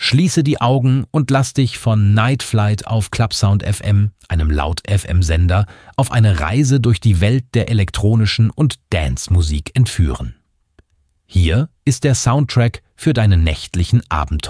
Schließe die Augen und lass dich von Night Flight auf Clubsound FM, einem Laut-FM-Sender, auf eine Reise durch die Welt der elektronischen und Dance-Musik entführen. Hier ist der Soundtrack für deine nächtlichen Abenteuer.